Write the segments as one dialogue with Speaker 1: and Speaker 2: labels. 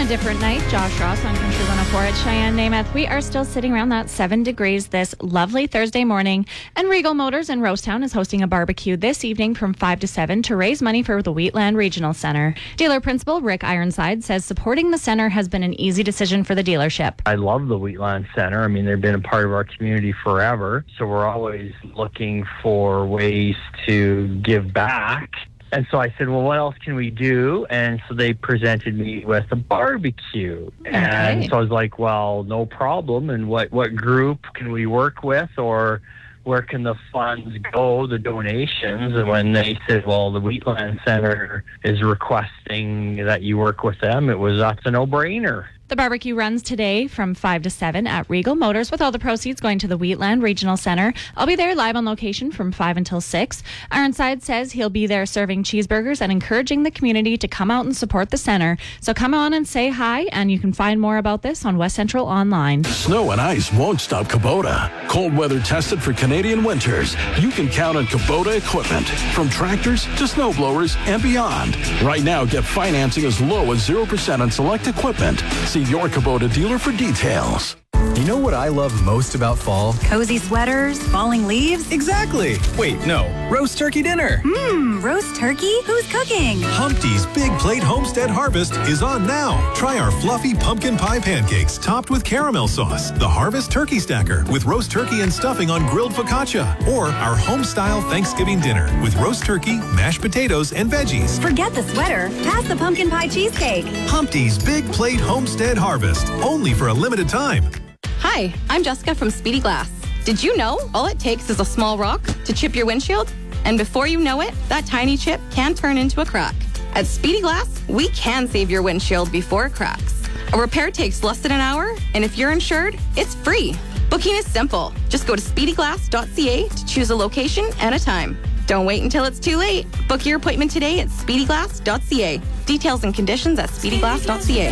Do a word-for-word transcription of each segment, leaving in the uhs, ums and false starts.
Speaker 1: a different night. Josh Ross on Country one oh four at Cheyenne Namath. We are still sitting around that seven degrees this lovely Thursday morning. And Regal Motors in Rosetown is hosting a barbecue this evening from five to seven to raise money for the Wheatland Regional Center. Dealer principal Rick Ironside says supporting the center has been an easy decision for the dealership.
Speaker 2: I love the Wheatland Center. I mean, they've been a part of our community forever. So we're always looking for ways to give back. And so I said, well, what else can we do? And so they presented me with a barbecue. Okay. And so I was like, well, no problem. And what, what group can we work with, or where can the funds go, the donations? And when they said, well, the Wheatland Center is requesting that you work with them, it was, that's a no-brainer.
Speaker 1: The barbecue runs today from five to seven at Regal Motors, with all the proceeds going to the Wheatland Regional Center. I'll be there live on location from five until six. Ironside says he'll be there serving cheeseburgers and encouraging the community to come out and support the center. So come on and say hi, and you can find more about this on West Central online.
Speaker 3: Snow and ice won't stop Kubota. Cold weather tested for Canadian winters. You can count on Kubota equipment, from tractors to snowblowers and beyond. Right now, get financing as low as zero percent on select equipment. See your Kubota dealer for details.
Speaker 4: You know what I love most about fall?
Speaker 5: Cozy sweaters, falling leaves.
Speaker 4: Exactly. Wait, no. Roast turkey dinner.
Speaker 5: Mmm, roast turkey? Who's cooking?
Speaker 6: Humpty's Big Plate Homestead Harvest is on now. Try our fluffy pumpkin pie pancakes topped with caramel sauce, the Harvest Turkey Stacker with roast turkey and stuffing on grilled focaccia, or our home-style Thanksgiving dinner with roast turkey, mashed potatoes, and veggies.
Speaker 5: Forget the sweater. Pass the pumpkin pie cheesecake.
Speaker 6: Humpty's Big Plate Homestead Harvest, only for a limited time.
Speaker 7: Hi, I'm Jessica from Speedy Glass. Did you know all it takes is a small rock to chip your windshield? And before you know it, that tiny chip can turn into a crack. At Speedy Glass, we can save your windshield before it cracks. A repair takes less than an hour, and if you're insured, it's free. Booking is simple. Just go to speedy glass dot c a to choose a location and a time. Don't wait until it's too late. Book your appointment today at speedy glass dot c a. Details and conditions at speedy glass dot c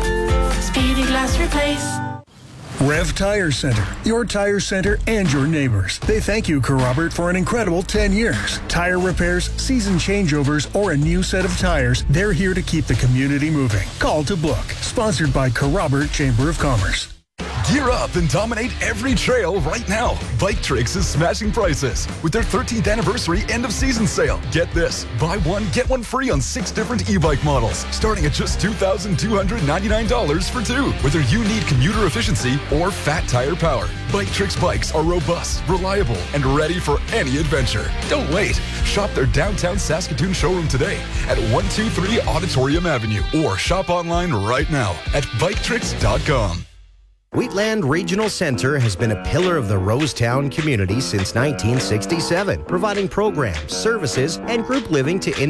Speaker 7: a.
Speaker 8: Speedy Glass Replace.
Speaker 9: Rev Tire Center, your tire center and your neighbors. They thank you, Carrobert, for an incredible ten years. Tire repairs, season changeovers, or a new set of tires, they're here to keep the community moving. Call to book. Sponsored by Carrobert Chamber of Commerce.
Speaker 10: Gear up and dominate every trail right now. Bike Tricks is smashing prices with their thirteenth anniversary end of season sale. Get this, buy one, get one free on six different e-bike models, starting at just two thousand two hundred ninety-nine dollars for two, whether you need commuter efficiency or fat tire power. Bike Tricks bikes are robust, reliable, and ready for any adventure. Don't wait. Shop their downtown Saskatoon showroom today at one two three Auditorium Avenue, or shop online right now at bike tricks dot com.
Speaker 11: Wheatland Regional Center has been a pillar of the Rosetown community since nineteen sixty-seven, providing programs, services, and group living to